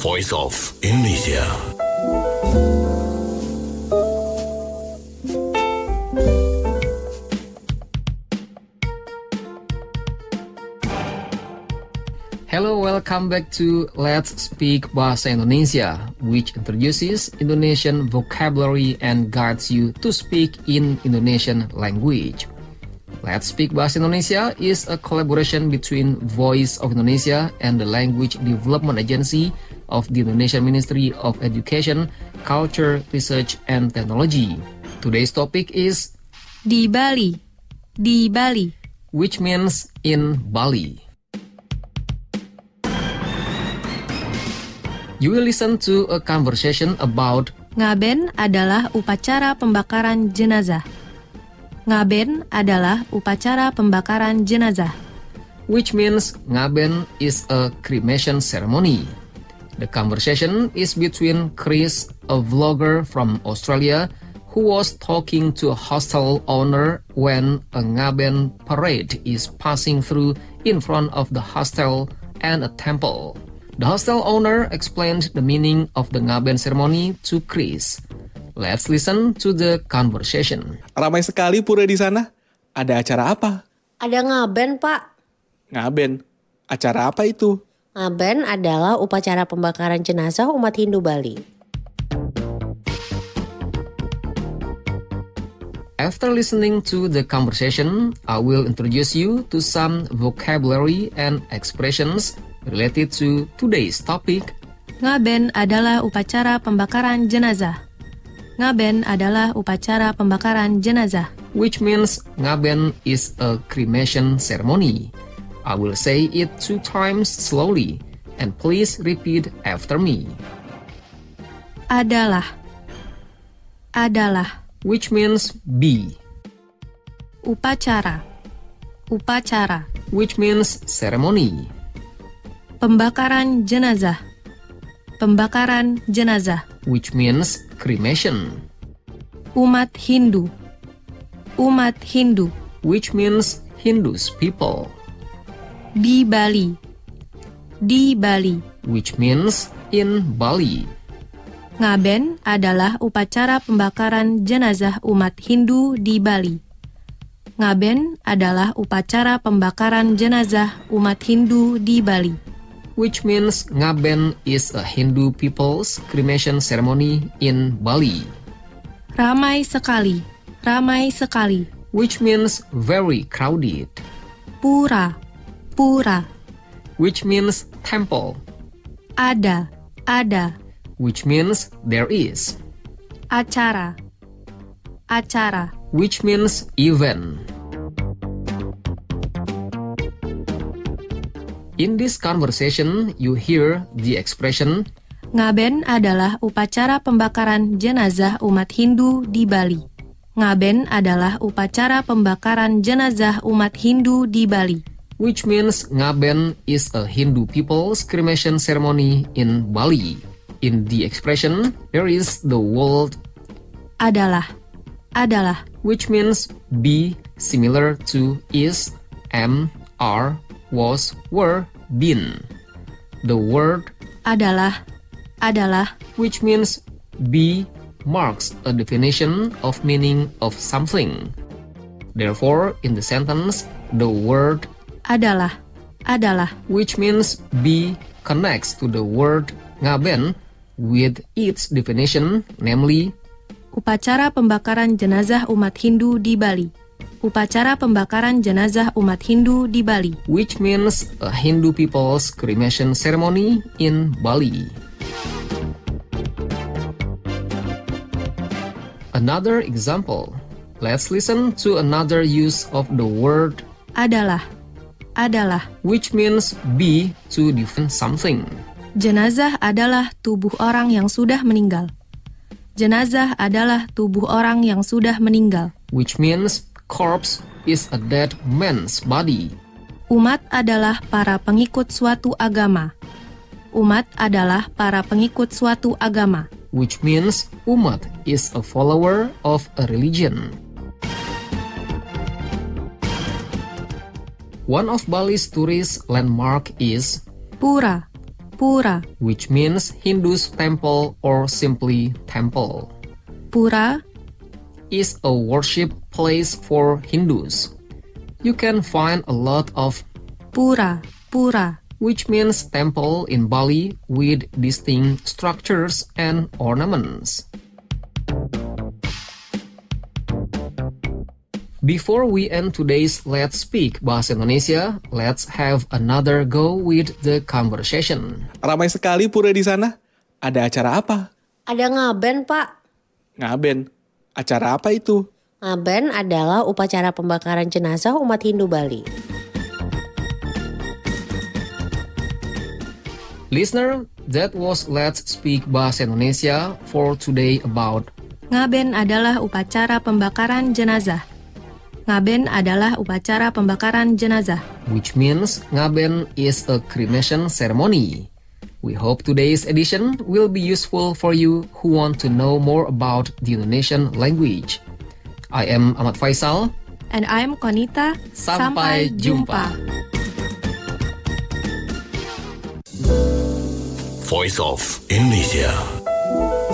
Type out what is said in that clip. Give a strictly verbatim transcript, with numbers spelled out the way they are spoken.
Voice of Indonesia. Hello, welcome back to Let's Speak Bahasa Indonesia, which introduces Indonesian vocabulary and guides you to speak in Indonesian language. Let's Speak Bahasa Indonesia is a collaboration between Voice of Indonesia and the Language Development Agency of the Indonesian Ministry of Education, Culture, Research, and Technology. Today's topic is Di Bali, di Bali, which means in Bali. You will listen to a conversation about Ngaben adalah upacara pembakaran jenazah. Ngaben adalah upacara pembakaran jenazah. which means Ngaben is a cremation ceremony. The conversation is between Chris, a vlogger from Australia, who was talking to a hostel owner when a Ngaben parade is passing through in front of the hostel and a temple. The hostel owner explained the meaning of the Ngaben ceremony to Chris. Let's listen to the conversation. Ramai sekali pura di sana. Ada acara apa? Ada ngaben, Pak. Ngaben. Acara apa itu? Ngaben adalah upacara pembakaran jenazah umat Hindu Bali. After listening to the conversation, I will introduce you to some vocabulary and expressions related to today's topic. Ngaben adalah upacara pembakaran jenazah. Ngaben adalah upacara pembakaran jenazah. Which means Ngaben is a cremation ceremony. I will say it two times slowly, and please repeat after me. Adalah, adalah, Which means be. upacara, upacara, Which means ceremony. pembakaran jenazah, pembakaran jenazah. Which means cremation. Umat Hindu, umat Hindu. Which means Hindus people. Di Bali, di Bali. Which means in Bali. Ngaben adalah upacara pembakaran jenazah umat Hindu di Bali. Ngaben adalah upacara pembakaran jenazah umat Hindu di Bali. Which means Ngaben is a Hindu people's cremation ceremony in Bali. Ramai sekali, ramai sekali. Which means very crowded. Pura, pura. Which means temple. Ada, ada. Which means there is. Acara, acara. Which means event. In this conversation, you hear the expression Ngaben adalah upacara pembakaran jenazah umat Hindu di Bali. Ngaben adalah upacara pembakaran jenazah umat Hindu di Bali. which means Ngaben is a Hindu people's cremation ceremony in Bali. In the expression, there is the word Adalah, adalah. which means be, similar to is, am, are, was, were, been. The word Adalah, adalah. which means be marks a definition of meaning of something. Therefore, in the sentence, the word Adalah, adalah. which means be connects to the word Ngaben with its definition, namely Upacara pembakaran jenazah umat Hindu di Bali. Upacara pembakaran jenazah umat Hindu di Bali. which means a Hindu people's cremation ceremony in Bali. Another example. Let's listen to another use of the word Adalah, adalah. which means be to define something. Jenazah adalah tubuh orang yang sudah meninggal. Jenazah adalah tubuh orang yang sudah meninggal. Which means corpse is a dead man's body. Umat adalah para pengikut suatu agama. Umat adalah para pengikut suatu agama. Which means umat is a follower of a religion. One of Bali's tourist landmark is Pura, Pura. which means Hindu's temple or simply temple. Pura Is a worship place for Hindus. You can find a lot of pura, pura. which means temple in Bali with distinct structures and ornaments. Before we end today's Let's Speak Bahasa Indonesia, let's have another go with the conversation. Ramai sekali pura di sana. Ada acara apa? Ada ngaben, Pak. Ngaben. Acara apa itu? Ngaben adalah upacara pembakaran jenazah umat Hindu Bali. Listener, that was Let's Speak Bahasa Indonesia for today about Ngaben adalah upacara pembakaran jenazah. Ngaben adalah upacara pembakaran jenazah. which means Ngaben is a cremation ceremony. We hope today's edition will be useful for you who want to know more about the Indonesian language. I am Ahmad Faisal. And I'm Konita. Sampai jumpa. Voice of Indonesia.